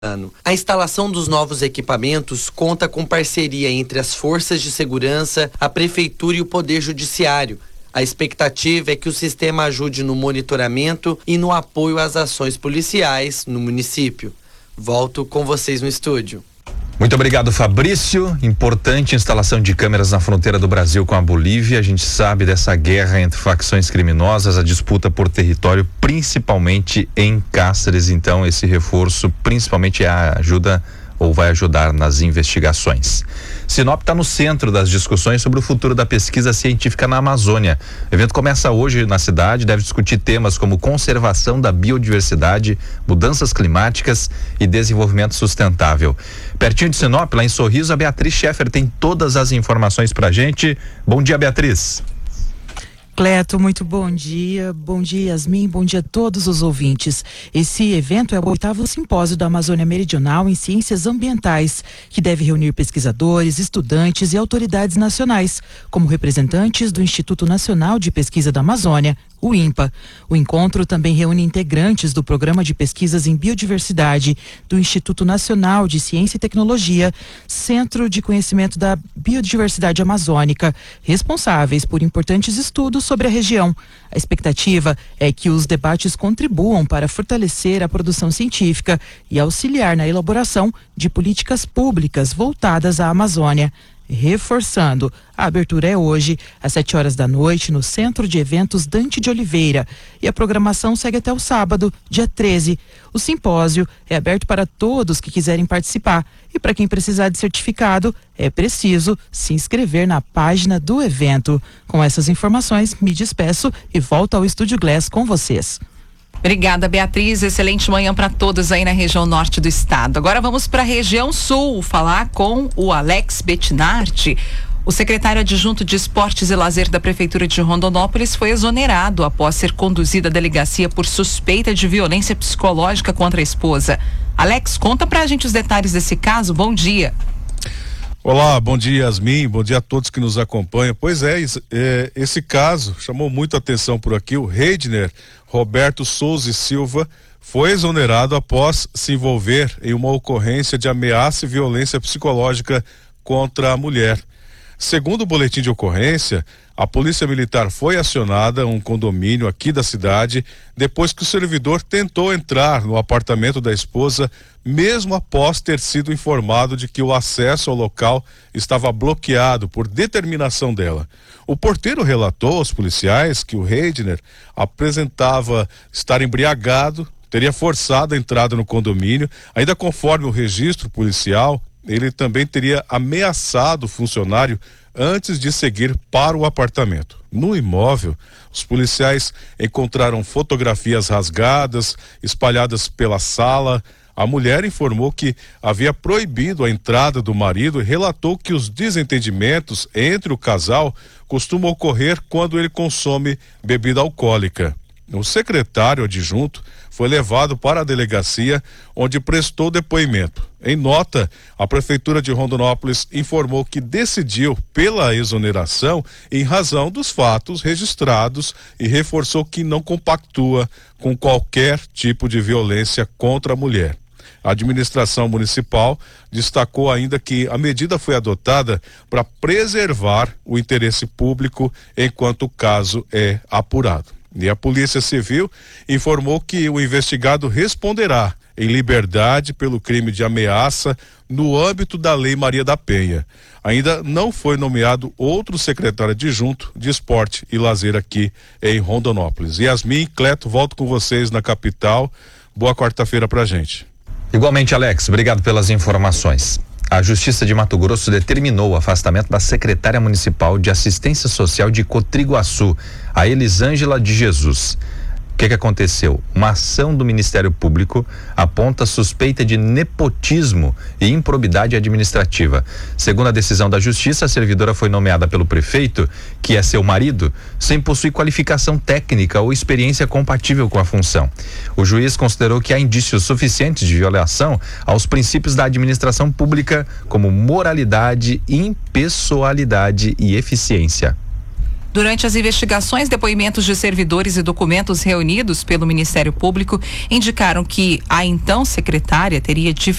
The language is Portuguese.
ano. A instalação dos novos equipamentos conta com parceria entre as forças de segurança, a prefeitura e o Poder Judiciário. A expectativa é que o sistema ajude no monitoramento e no apoio às ações policiais no município. Volto com vocês no estúdio. Muito obrigado, Fabrício. Importante instalação de câmeras na fronteira do Brasil com a Bolívia. A gente sabe dessa guerra entre facções criminosas, a disputa por território, principalmente em Cáceres. Então, esse reforço principalmente ajuda ou vai ajudar nas investigações. Sinop está no centro das discussões sobre o futuro da pesquisa científica na Amazônia. O evento começa hoje na cidade, deve discutir temas como conservação da biodiversidade, mudanças climáticas e desenvolvimento sustentável. Pertinho de Sinop, lá em Sorriso, a Beatriz Scheffer tem todas as informações pra gente. Bom dia, Beatriz. Cleto, muito bom dia, Yasmin, bom dia a todos os ouvintes. Esse evento é o 8º simpósio da Amazônia Meridional em Ciências Ambientais, que deve reunir pesquisadores, estudantes e autoridades nacionais, como representantes do Instituto Nacional de Pesquisa da Amazônia, o INPA. O encontro também reúne integrantes do Programa de Pesquisas em Biodiversidade do Instituto Nacional de Ciência e Tecnologia, Centro de Conhecimento da Biodiversidade Amazônica, responsáveis por importantes estudos sobre a região. A expectativa é que os debates contribuam para fortalecer a produção científica e auxiliar na elaboração de políticas públicas voltadas à Amazônia. Reforçando, a abertura é hoje, às 7 horas da noite, no Centro de Eventos Dante de Oliveira. E a programação segue até o sábado, dia 13. O simpósio é aberto para todos que quiserem participar. E para quem precisar de certificado, é preciso se inscrever na página do evento. Com essas informações, me despeço e volto ao Estúdio Glass com vocês. Obrigada, Beatriz. Excelente manhã para todos aí na região norte do estado. Agora vamos para a região sul falar com o Alex Bettinardi. O secretário adjunto de Esportes e Lazer da Prefeitura de Rondonópolis foi exonerado após ser conduzido à delegacia por suspeita de violência psicológica contra a esposa. Alex, conta pra gente os detalhes desse caso. Bom dia. Olá, bom dia, Yasmin, bom dia a todos que nos acompanham. Pois é, esse caso chamou muita atenção por aqui. O Reidner Roberto Souza e Silva foi exonerado após se envolver em uma ocorrência de ameaça e violência psicológica contra a mulher. Segundo o boletim de ocorrência, a Polícia Militar foi acionada a um condomínio aqui da cidade depois que o servidor tentou entrar no apartamento da esposa, mesmo após ter sido informado de que o acesso ao local estava bloqueado por determinação dela. O porteiro relatou aos policiais que o Reidner apresentava estar embriagado, teria forçado a entrada no condomínio, ainda conforme o registro policial. Ele também teria ameaçado o funcionário antes de seguir para o apartamento. No imóvel, os policiais encontraram fotografias rasgadas, espalhadas pela sala. A mulher informou que havia proibido a entrada do marido e relatou que os desentendimentos entre o casal costumam ocorrer quando ele consome bebida alcoólica. O secretário adjunto foi levado para a delegacia, onde prestou depoimento. Em nota, a Prefeitura de Rondonópolis informou que decidiu pela exoneração em razão dos fatos registrados e reforçou que não compactua com qualquer tipo de violência contra a mulher. A administração municipal destacou ainda que a medida foi adotada para preservar o interesse público enquanto o caso é apurado. E a Polícia Civil informou que o investigado responderá em liberdade pelo crime de ameaça no âmbito da Lei Maria da Penha. Ainda não foi nomeado outro secretário adjunto de Esporte e Lazer aqui em Rondonópolis. Yasmin, Cleto, volto com vocês na capital. Boa quarta-feira pra gente. Igualmente, Alex, obrigado pelas informações. A Justiça de Mato Grosso determinou o afastamento da secretária municipal de Assistência Social de Cotriguaçu, a Elisângela de Jesus. O que aconteceu? Uma ação do Ministério Público aponta suspeita de nepotismo e improbidade administrativa. Segundo a decisão da Justiça, a servidora foi nomeada pelo prefeito, que é seu marido, sem possuir qualificação técnica ou experiência compatível com a função. O juiz considerou que há indícios suficientes de violação aos princípios da administração pública, como moralidade, impessoalidade e eficiência. Durante as investigações, depoimentos de servidores e documentos reunidos pelo Ministério Público indicaram que a então secretária teria